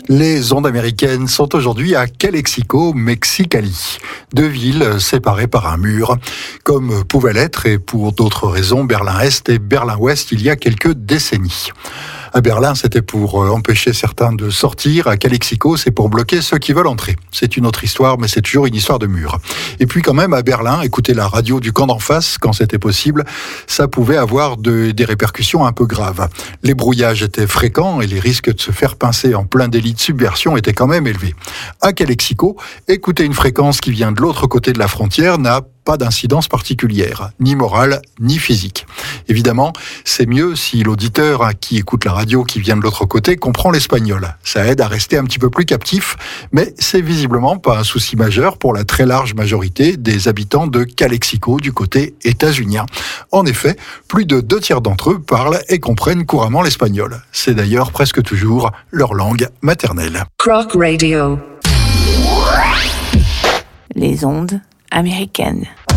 Les ondes américaines sont aujourd'hui à Calexico, Mexicali, deux villes séparées par un mur, comme pouvait l'être, et pour d'autres raisons, Berlin-Est et Berlin-Ouest il y a quelques décennies. À Berlin, c'était pour empêcher certains de sortir. À Calexico, c'est pour bloquer ceux qui veulent entrer. C'est une autre histoire, mais c'est toujours une histoire de mur. Et puis quand même, à Berlin, écouter la radio du camp d'en face, quand c'était possible, ça pouvait avoir des répercussions un peu graves. Les brouillages étaient fréquents et les risques de se faire pincer en plein délit de subversion étaient quand même élevés. À Calexico, écouter une fréquence qui vient de l'autre côté de la frontière n'a pas d'incidence particulière, ni morale, ni physique. Évidemment, c'est mieux si l'auditeur qui écoute la radio qui vient de l'autre côté comprend l'espagnol. Ça aide à rester un petit peu plus captif, mais c'est visiblement pas un souci majeur pour la très large majorité des habitants de Calexico du côté états-unien. En effet, plus de 2/3 d'entre eux parlent et comprennent couramment l'espagnol. C'est d'ailleurs presque toujours leur langue maternelle. Croc Radio. Les ondes américaines.